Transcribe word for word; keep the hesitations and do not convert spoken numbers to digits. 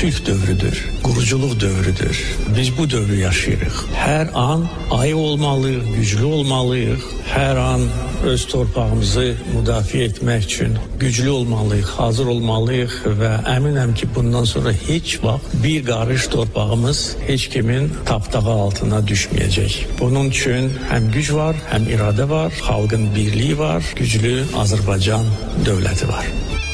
sülh dövrüdür, quruculuq dövrüdür. Biz bu dövrü yaşayırıq. Hər an ayıq olmalıyıq, güclü olmalıyıq. Hər an öz torpağımızı müdafiə etmək üçün güclü olmalıyıq, hazır olmalıyıq və əminəm ki, bundan sonra heç vaxt bir qarış torpağımız heç kimin tapdağı altına düşməyəcək. Bunun üçün həm güc var, həm iradə var, xalqın birliyi var, güclü Azərbaycan dövləti var.